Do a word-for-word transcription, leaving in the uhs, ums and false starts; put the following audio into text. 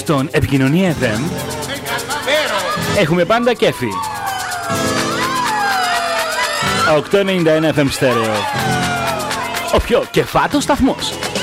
Στον Επικοινωνία εφ εμ έχουμε πάντα κέφι. οκτακόσια ενενήντα ένα εφ εμ στέρεο. Ο πιο κεφάτος σταθμός.